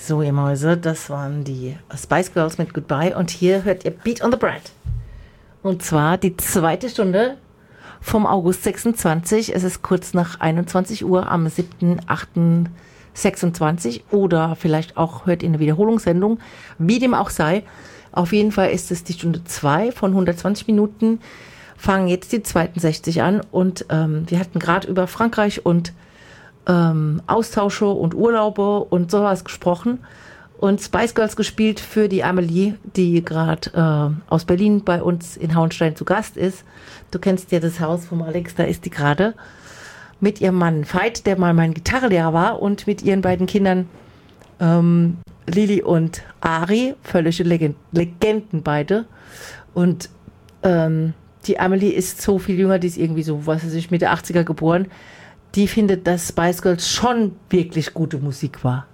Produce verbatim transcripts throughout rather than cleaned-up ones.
So, ihr Mäuse, das waren die Spice Girls mit Goodbye. Und hier hört ihr Beat on the Bread. Und zwar die zweite Stunde vom August sechsundzwanzig. Es ist kurz nach einundzwanzig Uhr am siebten achten sechsundzwanzig. Oder vielleicht auch hört ihr eine Wiederholungssendung. Wie dem auch sei. Auf jeden Fall ist es die Stunde zwei von hundertzwanzig Minuten. Fangen jetzt die zweiten sechzig an. Und ähm, wir hatten gerade über Frankreich und Ähm, Austausche und Urlaube und sowas gesprochen und Spice Girls gespielt für die Amelie, die gerade äh, aus Berlin bei uns in Hauenstein zu Gast ist. Du kennst ja das Haus vom Alex, da ist die gerade mit ihrem Mann Veit, der mal mein Gitarrenlehrer war, und mit ihren beiden Kindern ähm, Lili und Ari, völlige Legend- Legenden beide. Und ähm, die Amelie ist so viel jünger, die ist irgendwie so, was weiß ich, Mitte achtziger geboren. Die findet, dass Spice Girls schon wirklich gute Musik war.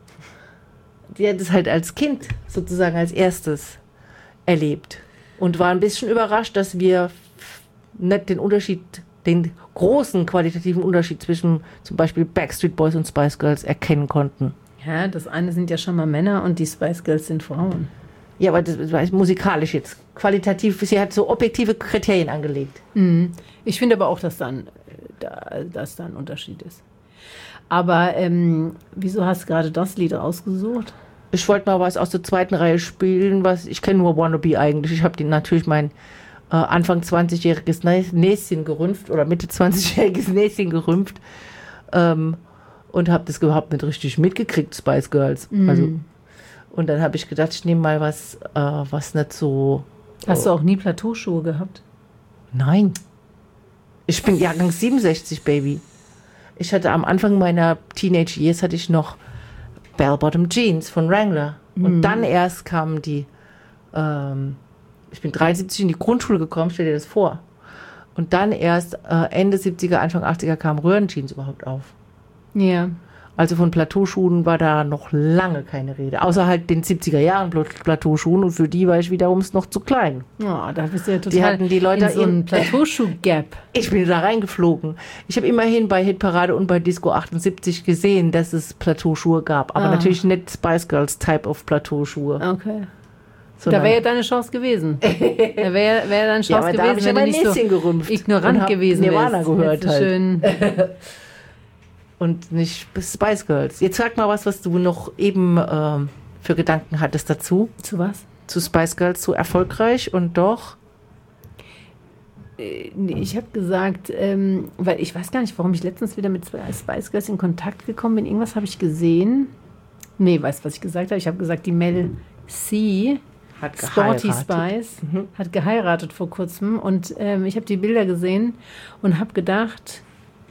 Die hat es halt als Kind sozusagen als erstes erlebt und war ein bisschen überrascht, dass wir nicht den Unterschied, den großen qualitativen Unterschied zwischen zum Beispiel Backstreet Boys und Spice Girls erkennen konnten. Ja, das eine sind ja schon mal Männer und die Spice Girls sind Frauen. Ja, aber das war musikalisch jetzt. Qualitativ, sie hat so objektive Kriterien angelegt. Mhm. Ich finde aber auch, dass dann Da, dass da ein Unterschied ist. Aber ähm, wieso hast du gerade das Lied ausgesucht? Ich wollte mal was aus der zweiten Reihe spielen, was ich kenne nur Wannabe eigentlich. Ich habe natürlich mein äh, Anfang zwanzigjähriges Näschen gerümpft oder Mitte zwanzigjähriges Näschen gerümpft ähm, und habe das überhaupt nicht richtig mitgekriegt, Spice Girls. Mhm. Also, und dann habe ich gedacht, ich nehme mal was, äh, was nicht so... Hast du auch nie Plateauschuhe gehabt? Nein. Ich bin Jahrgang siebenundsechzig, Baby. Ich hatte am Anfang meiner Teenage Years hatte ich noch Bell-Bottom Jeans von Wrangler. Mhm. Und dann erst kamen die, ähm, ich bin dreiundsiebzig in die Grundschule gekommen, stell dir das vor. Und dann erst äh, Ende siebziger, Anfang achtziger kamen Röhrenjeans überhaupt auf. Ja. Also von Plateauschuhen war da noch lange keine Rede. Außer halt den siebziger Jahren Plateauschuhen, und für die war ich wiederum noch zu klein. Ja, da bist du ja total die hatten die Leute in so einen Plateauschuh-Gap. Ich bin da reingeflogen. Ich habe immerhin bei Hitparade und bei Disco achtundsiebzig gesehen, dass es Plateauschuhe gab. Aber ah. natürlich nicht Spice Girls Type of Plateauschuhe. Okay. So, da wäre ja deine Chance gewesen. Da wäre wär deine Chance ja, aber gewesen, da ich wenn du nicht so gerümpft ignorant gewesen wärst. Nirvana gehört halt. Schön und nicht Spice Girls. Jetzt sag mal was, was du noch eben äh, für Gedanken hattest dazu. Zu was? Zu Spice Girls, so erfolgreich und doch. Ich habe gesagt, ähm, weil ich weiß gar nicht, warum ich letztens wieder mit Spice Girls in Kontakt gekommen bin. Irgendwas habe ich gesehen. Nee, weißt du, was ich gesagt habe? Ich habe gesagt, die Mel C. hat Sporty Spice mhm. hat geheiratet vor kurzem. Und ähm, ich habe die Bilder gesehen und habe gedacht,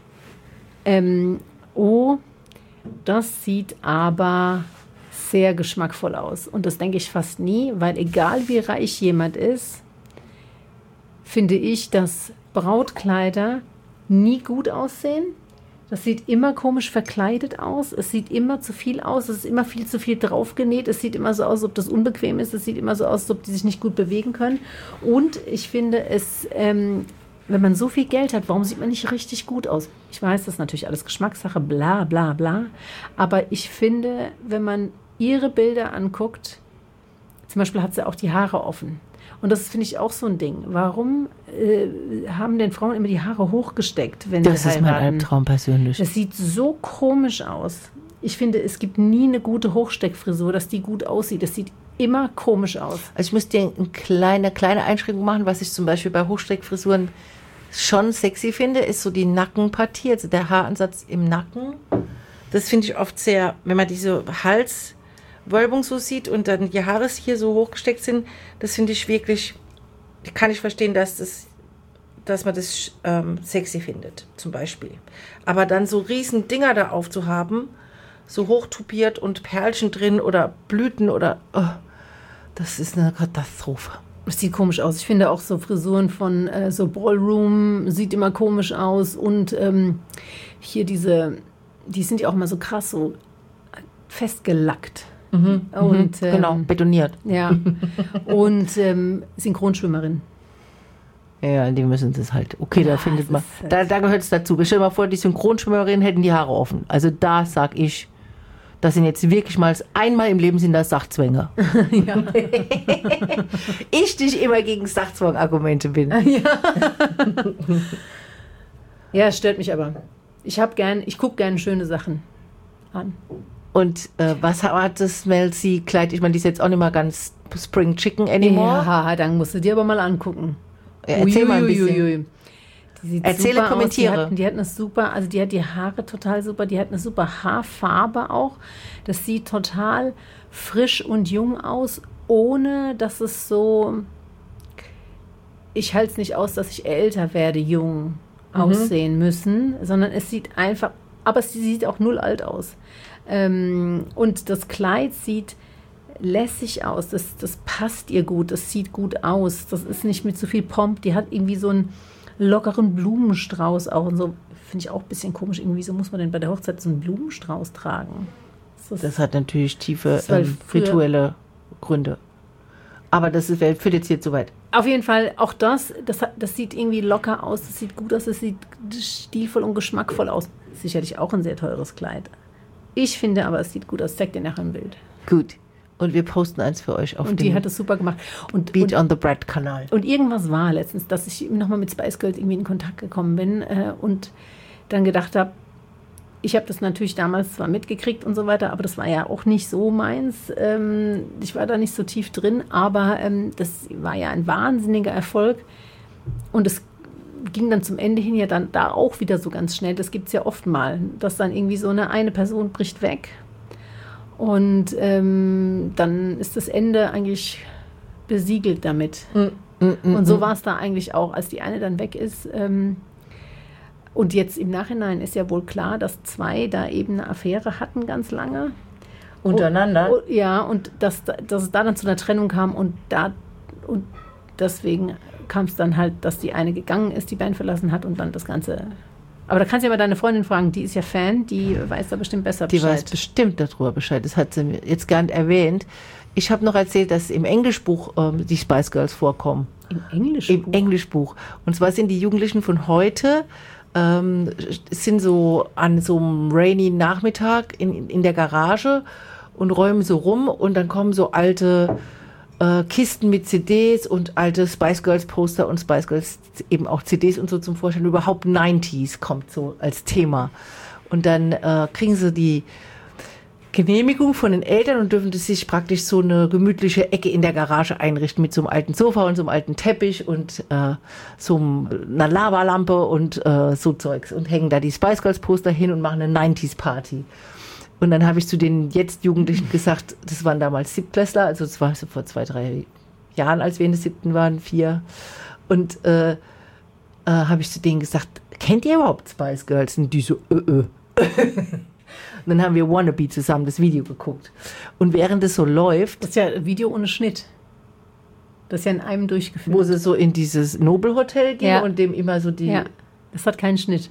ähm, oh, das sieht aber sehr geschmackvoll aus. Und das denke ich fast nie, weil egal wie reich jemand ist, finde ich, dass Brautkleider nie gut aussehen. Das sieht immer komisch verkleidet aus. Es sieht immer zu viel aus. Es ist immer viel zu viel draufgenäht. Es sieht immer so aus, als ob das unbequem ist. Es sieht immer so aus, als ob die sich nicht gut bewegen können. Und ich finde es, ähm, wenn man so viel Geld hat, warum sieht man nicht richtig gut aus? Ich weiß, das ist natürlich alles Geschmackssache, bla bla bla. Aber ich finde, wenn man ihre Bilder anguckt, zum Beispiel hat sie auch die Haare offen. Und das finde ich auch so ein Ding. Warum äh, haben denn Frauen immer die Haare hochgesteckt, wenn das sie heiraten? Das ist mein Albtraum persönlich. Das sieht so komisch aus. Ich finde, es gibt nie eine gute Hochsteckfrisur, dass die gut aussieht. Das sieht immer komisch aus. Also ich muss dir eine kleine, kleine Einschränkung machen, was ich zum Beispiel bei Hochsteckfrisuren schon sexy finde, ist so die Nackenpartie, also der Haaransatz im Nacken. Das finde ich oft sehr, wenn man diese Halswölbung so sieht und dann die Haare hier so hochgesteckt sind, das finde ich wirklich, kann ich verstehen, dass, das, dass man das ähm, sexy findet, zum Beispiel. Aber dann so riesen Dinger da aufzuhaben, so hochtupiert und Perlchen drin oder Blüten oder, oh, das ist eine Katastrophe. Es sieht komisch aus. Ich finde auch so Frisuren von äh, so Ballroom sieht immer komisch aus. Und ähm, hier diese, die sind ja auch mal so krass so festgelackt. Mhm, und, ähm, genau, betoniert. Ja. Und ähm, Synchronschwimmerin. Ja, die müssen das halt. Okay, da ja, findet man. Da, da gehört es dazu. Stell dir mal vor, die Synchronschwimmerinnen hätten die Haare offen. Also da sag ich, Das sind jetzt wirklich mal, einmal im Leben sind das Sachzwänge. Ja. Ich dich immer gegen Sachzwang-Argumente bin. Ja. Ja, es stört mich aber. Ich habe gern, ich gucke gerne schöne Sachen an. Und äh, was hat das Mel C-Kleid? Ich meine, die ist jetzt auch nicht mal ganz Spring Chicken anymore. Ja, dann musst du dir aber mal angucken. Ja, erzähl mal ein bisschen. Uiuiui. Die sieht Erzähle, super kommentiere. Aus. Die, hat, die hat eine super, also die hat die Haare total super, die hat eine super Haarfarbe auch. Das sieht total frisch und jung aus, ohne dass es so, ich halte es nicht aus, dass ich älter werde, jung mhm. aussehen müssen, sondern es sieht einfach, aber sie sieht auch null alt aus. Ähm, und das Kleid sieht lässig aus, das, das passt ihr gut, das sieht gut aus, das ist nicht mit so viel Pomp, die hat irgendwie so einen lockeren Blumenstrauß auch und so, finde ich auch ein bisschen komisch, irgendwie so muss man denn bei der Hochzeit so einen Blumenstrauß tragen. Das, das hat natürlich tiefe halt ähm, rituelle Gründe. Aber das ist, führt jetzt hier zu weit. Auf jeden Fall, auch das, das, das sieht irgendwie locker aus, das sieht gut aus, das sieht stilvoll und geschmackvoll aus. Sicherlich auch ein sehr teures Kleid. Ich finde aber, es sieht gut aus. Zeig dir nachher ein Bild. Gut. Und wir posten eins für euch auf und dem die hat es super gemacht. Und, Beat und, on the Bread Kanal. Und irgendwas war letztens, dass ich nochmal mit Spice Girls irgendwie in Kontakt gekommen bin äh, und dann gedacht habe, ich habe das natürlich damals zwar mitgekriegt und so weiter, aber das war ja auch nicht so meins. Ähm, ich war da nicht so tief drin, aber ähm, das war ja ein wahnsinniger Erfolg. Und es ging dann zum Ende hin ja dann da auch wieder so ganz schnell. Das gibt es ja oft mal, dass dann irgendwie so eine, eine Person bricht weg. Und ähm, dann ist das Ende eigentlich besiegelt damit. Mm, mm, mm, und so war es da eigentlich auch, als die eine dann weg ist. Ähm, und jetzt im Nachhinein ist ja wohl klar, dass zwei da eben eine Affäre hatten ganz lange. Untereinander? Und, ja, und dass, dass es da dann zu einer Trennung kam und, da, und deswegen kam es dann halt, dass die eine gegangen ist, die Band verlassen hat und dann das Ganze... Aber da kannst du ja mal deine Freundin fragen, die ist ja Fan, die weiß da bestimmt besser Bescheid. Die weiß bestimmt darüber Bescheid, das hat sie mir jetzt gar nicht erwähnt. Ich habe noch erzählt, dass im Englischbuch ähm, die Spice Girls vorkommen. Im Englischbuch? Im Englischbuch. Und zwar sind die Jugendlichen von heute, ähm, sind so an so einem rainy Nachmittag in, in der Garage und räumen so rum und dann kommen so alte äh, Kisten mit C Ds und alte Spice Girls Poster und Spice Girls eben auch C Ds und so zum Vorstellen. Überhaupt neunziger kommt so als Thema. Und dann äh, kriegen sie die Genehmigung von den Eltern und dürfen sich praktisch so eine gemütliche Ecke in der Garage einrichten mit so einem alten Sofa und so einem alten Teppich und äh, so einer Lavalampe und äh, so Zeugs und hängen da die Spice Girls Poster hin und machen eine neunziger Party. Und dann habe ich zu den jetzt Jugendlichen gesagt, das waren damals Siebtklässler, also das war so vor zwei, drei Jahren, als wir in der siebten waren, vier. Und äh, äh, habe ich zu denen gesagt, kennt ihr überhaupt Spice Girls? Und die so, äh, äh. Und dann haben wir Wannabe zusammen das Video geguckt. Und während es so läuft... Das ist ja ein Video ohne Schnitt. Das ist ja in einem durchgeführt. Wo sie so in dieses Nobelhotel gehen ja. und dem immer so die... Ja, das hat keinen Schnitt.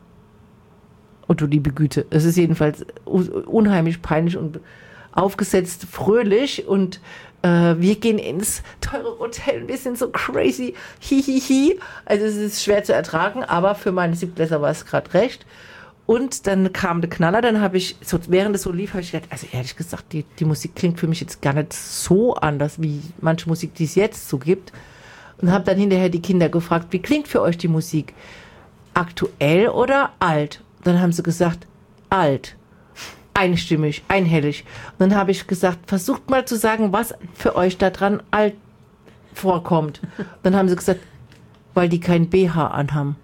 Und du liebe Güte. Es ist jedenfalls unheimlich peinlich und aufgesetzt fröhlich. Und äh, wir gehen ins teure Hotel und wir sind so crazy. Hihihi. Hi, hi. Also es ist schwer zu ertragen, aber für meine Siebtklässler war es gerade recht. Und dann kam der Knaller, dann habe ich, so, während es so lief, habe ich gedacht, also ehrlich gesagt, die, die Musik klingt für mich jetzt gar nicht so anders, wie manche Musik, die es jetzt so gibt. Und habe dann hinterher die Kinder gefragt, wie klingt für euch die Musik? Aktuell oder alt? Und dann haben sie gesagt, alt. Einstimmig, einhellig. Und dann habe ich gesagt, versucht mal zu sagen, was für euch da dran alt vorkommt. Und dann haben sie gesagt, weil die kein B H anhaben.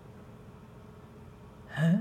Hä?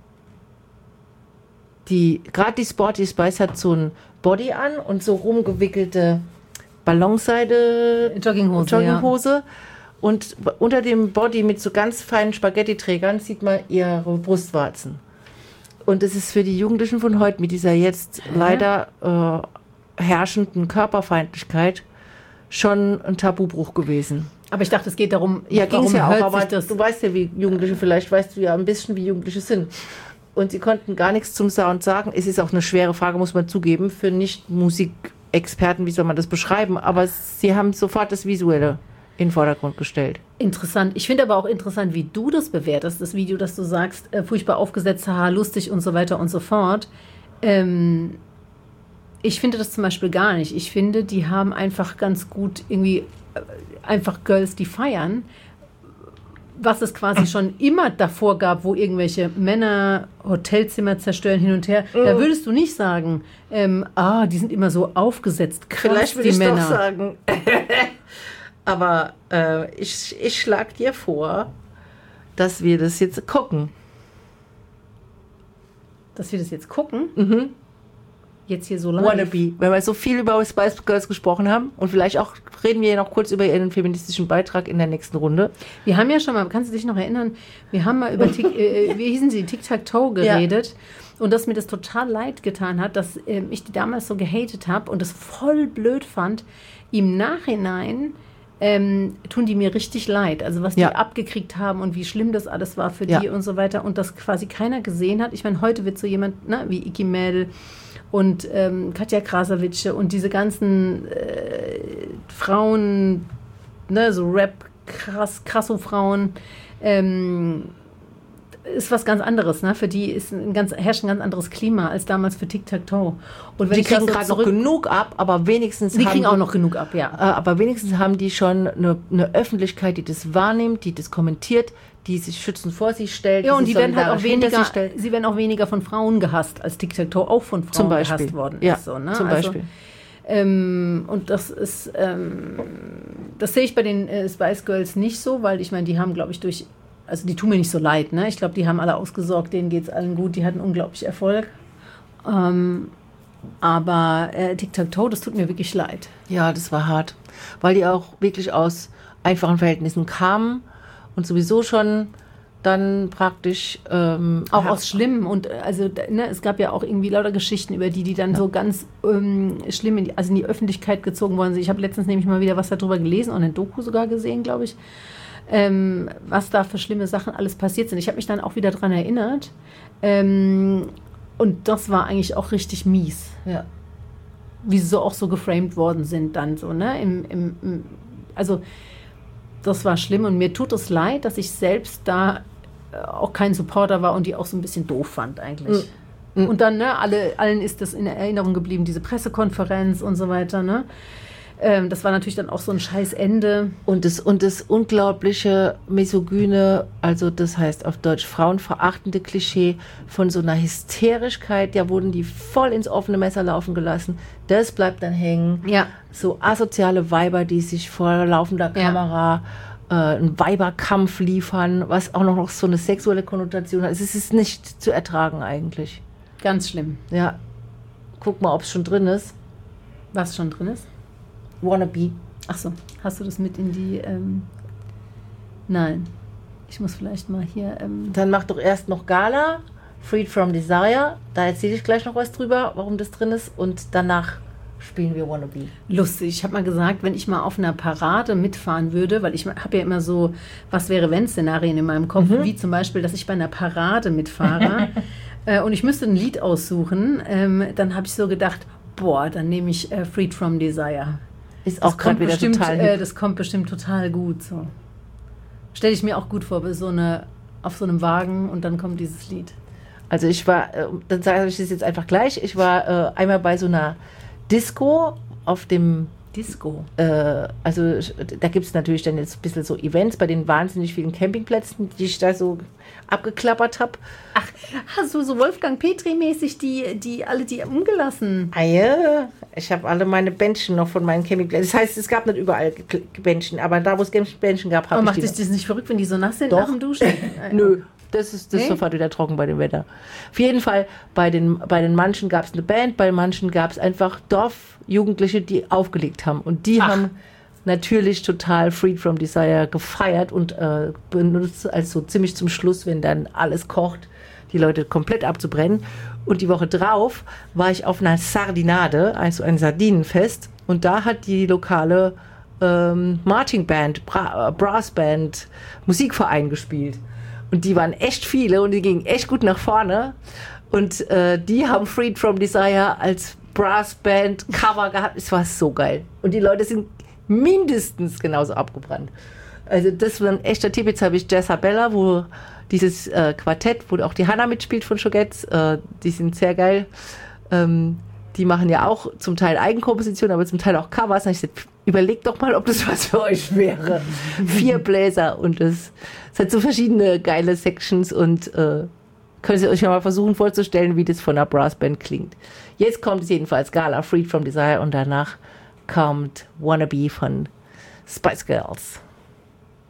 Die, gerade die Sporty Spice hat so ein Body an und so rumgewickelte Ballonseide Jogginghose. Jogginghose. Ja. Und unter dem Body mit so ganz feinen Spaghetti-Trägern sieht man ihre Brustwarzen. Und es ist für die Jugendlichen von heute mit dieser jetzt Hä? leider äh, herrschenden Körperfeindlichkeit schon ein Tabubruch gewesen. Aber ich dachte, es geht darum, ja, ging es ja auch, aber das? Du weißt ja, wie Jugendliche, vielleicht weißt du ja ein bisschen, wie Jugendliche sind. Und sie konnten gar nichts zum Sound sagen. Es ist auch eine schwere Frage, muss man zugeben, für Nicht-Musikexperten, wie soll man das beschreiben? Aber sie haben sofort das Visuelle in den Vordergrund gestellt. Interessant. Ich finde aber auch interessant, wie du das bewertest, das Video, dass du sagst, äh, furchtbar aufgesetzt, haha, lustig und so weiter und so fort. Ähm, ich finde das zum Beispiel gar nicht. Ich finde, die haben einfach ganz gut irgendwie äh, einfach Girls, die feiern, was es quasi schon immer davor gab, wo irgendwelche Männer Hotelzimmer zerstören hin und her. Mm. Da würdest du nicht sagen, ähm, ah, die sind immer so aufgesetzt. Krass, vielleicht würde die ich Männer. doch sagen. Aber äh, ich, ich schlage dir vor, dass wir das jetzt gucken. Dass wir das jetzt gucken? Mhm. Jetzt hier so live. Wannabe. Weil wir so viel über Spice Girls gesprochen haben und vielleicht auch reden wir noch kurz über ihren feministischen Beitrag in der nächsten Runde. Wir haben ja schon mal, kannst du dich noch erinnern, wir haben mal über, Tic, äh, wie hießen sie, Tic-Tac-Toe geredet ja. und dass mir das total leid getan hat, dass äh, ich die damals so gehatet habe und das voll blöd fand. Im Nachhinein ähm, tun die mir richtig leid. Also was die ja. abgekriegt haben und wie schlimm das alles war für ja. die und so weiter und das quasi keiner gesehen hat. Ich meine, heute wird so jemand, ne, wie Iki Mädel und ähm, Katja Krasavice und diese ganzen äh, Frauen, ne, so Rap, krass, krasso-Frauen, ähm, ist was ganz anderes, ne? Für die ist ein ganz, herrscht ein ganz anderes Klima als damals für Tic-Tac-Toe. Und wenn die ich kriegen gerade noch genug ab, aber wenigstens die haben kriegen auch noch genug ab, ja. Äh, aber wenigstens haben die schon eine, eine Öffentlichkeit, die das wahrnimmt, die das kommentiert, die sich schützend vor sich stellt. Ja, und die werden halt auch weniger, sie, sie werden auch weniger von Frauen gehasst, als Tic-Tac-Toe auch von Frauen gehasst worden ja, ist. So, ne? Zum Beispiel. Also, ähm, und das ist, ähm, das sehe ich bei den äh, Spice Girls nicht so, weil ich meine, die haben, glaube ich, durch, also die tun mir nicht so leid, ne? Ich glaube, die haben alle ausgesorgt, denen geht es allen gut, die hatten unglaublich Erfolg. Ähm, aber äh, Tic-Tac-Toe, das tut mir wirklich leid. Ja, das war hart, weil die auch wirklich aus einfachen Verhältnissen kamen und sowieso schon dann praktisch ähm, auch aus schlimmen und also ne, es gab ja auch irgendwie lauter Geschichten über die, die dann ja. so ganz ähm, schlimm in die, also in die Öffentlichkeit gezogen worden sind. Ich habe letztens nämlich mal wieder was darüber gelesen und eine Doku sogar gesehen, glaube ich, ähm, was da für schlimme Sachen alles passiert sind. Ich habe mich dann auch wieder dran erinnert ähm, und das war eigentlich auch richtig mies. Ja. Wie sie so auch so geframed worden sind dann so, ne? Im, im, im, also das war schlimm und mir tut es leid, dass ich selbst da auch kein Supporter war und die auch so ein bisschen doof fand eigentlich. Mhm. Und dann, ne, alle, allen ist das in Erinnerung geblieben, diese Pressekonferenz und so weiter, ne? Ähm, das war natürlich dann auch so ein scheiß Ende. Und das, und das unglaubliche misogyne, also das heißt auf Deutsch frauenverachtende Klischee von so einer Hysterischkeit, ja, wurden die voll ins offene Messer laufen gelassen. Das bleibt dann hängen. Ja. So asoziale Weiber, die sich vor laufender Kamera ja. äh, einen Weiberkampf liefern, was auch noch so eine sexuelle Konnotation hat. Es ist nicht zu ertragen eigentlich. Ganz schlimm. Ja. Guck mal, ob es schon drin ist. Was schon drin ist? Wannabe. Ach so, hast du das mit in die... Ähm Nein. Ich muss vielleicht mal hier... Ähm Dann mach doch erst noch Gala, Freed from Desire. Da erzähle ich gleich noch was drüber, warum das drin ist. Und danach spielen wir Wannabe. Lustig. Ich habe mal gesagt, wenn ich mal auf einer Parade mitfahren würde, weil ich habe ja immer so Was-wäre-wenn-Szenarien in meinem Kopf, mhm. wie zum Beispiel, dass ich bei einer Parade mitfahre äh, und ich müsste ein Lied aussuchen, ähm, dann habe ich so gedacht, boah, dann nehme ich äh, Freed from Desire. Ist auch gerade wieder bestimmt, total äh, das kommt bestimmt total gut. So. Stelle ich mir auch gut vor, so eine, auf so einem Wagen und dann kommt dieses Lied. Also ich war, äh, dann sage ich das jetzt einfach gleich, ich war äh, einmal bei so einer Disco auf dem Disco? Äh, also da gibt es natürlich dann jetzt ein bisschen so Events bei den wahnsinnig vielen Campingplätzen, die ich da so abgeklappert habe. Ach, hast du so Wolfgang Petri-mäßig die, die alle die umgelassen? Ah ja, ich habe alle meine Bändchen noch von meinen Campingplätzen. Das heißt, es gab nicht überall Bändchen, aber da, wo es Bändchen gab, habe ich macht die. Macht dich das nicht verrückt, wenn die so nass sind Doch. nach dem Duschen? Nö. Das ist, das nee? ist sofort wieder trocken bei dem Wetter. Auf jeden Fall, bei den, bei den manchen gab es eine Band, bei manchen gab es einfach Dorfjugendliche, die aufgelegt haben. Und die Ach. haben natürlich total Freed from Desire gefeiert und äh, benutzt, also ziemlich zum Schluss, wenn dann alles kocht, die Leute komplett abzubrennen. Und die Woche drauf war ich auf einer Sardinade, also ein Sardinenfest. Und da hat die lokale ähm, Marching Band, Bra- Brassband, Musikverein gespielt. Und die waren echt viele und die gingen echt gut nach vorne. Und äh, die haben Freed from Desire als Brassband Cover gehabt. Es war so geil. Und die Leute sind mindestens genauso abgebrannt. Also das war ein echter Tipp. Jetzt habe ich Jezabella, wo dieses äh, Quartett, wo auch die Hanna mitspielt von Schogetz. Äh, die sind sehr geil. Ähm, die machen ja auch zum Teil Eigenkompositionen, aber zum Teil auch Covers. Und ich gesagt, überlegt doch mal, ob das was für euch wäre. Vier Bläser und es, es hat so verschiedene geile Sections und äh, könnt ihr euch mal versuchen vorzustellen, wie das von einer Brassband klingt. Jetzt kommt es jedenfalls Gala, Freed from Desire und danach kommt Wannabe von Spice Girls.